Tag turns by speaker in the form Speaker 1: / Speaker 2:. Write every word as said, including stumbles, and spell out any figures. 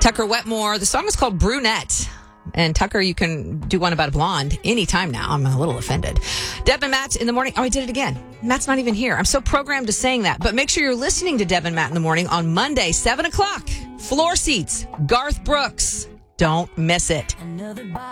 Speaker 1: Tucker Wetmore. The song is called Brunette. And Tucker, you can do one about a blonde anytime now. I'm a little offended. Deb and Matt in the morning. Oh, I did it again. Matt's not even here. I'm so programmed to saying that. But make sure you're listening to Deb and Matt in the morning on Monday, seven o'clock. Floor seats. Garth Brooks. Don't miss it.